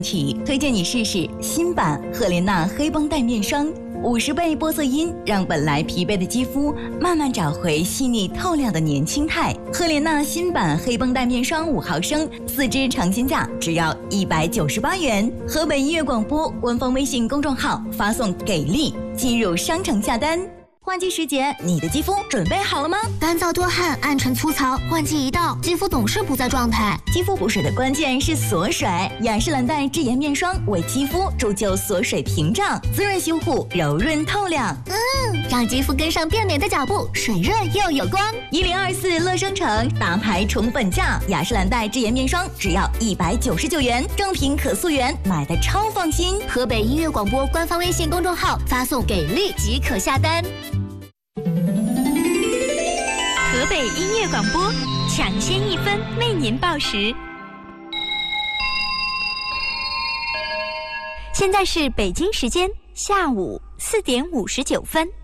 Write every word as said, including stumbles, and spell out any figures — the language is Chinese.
体推荐你试试新版赫莲娜黑绷带面霜，五十倍玻色因让本来疲惫的肌肤慢慢找回细腻透亮的年轻态。赫莲娜新版黑绷带面霜五毫升，四支尝鲜价只要一百九十八元。河北音乐广播官方微信公众号发送“给力”进入商城下单。换季时节，你的肌肤准备好了吗？ 干燥多汗、暗沉粗糙，换季一到，肌肤总是不在状态。 肌肤补水的关键是锁水，雅诗兰黛智颜面霜为肌肤铸就锁水屏障，滋润修护，柔润透亮。 嗯，让肌肤跟上变美的脚步，水润又有光。 一零二四乐商城大牌宠本价，雅诗兰黛智颜面霜只要一百九十九元，正品可溯源，买的超放心。 河北音乐广播官方微信公众号发送“给力”即可下单。 河北音乐广播，抢先一分为您报时。现在是北京时间下午四点五十九分。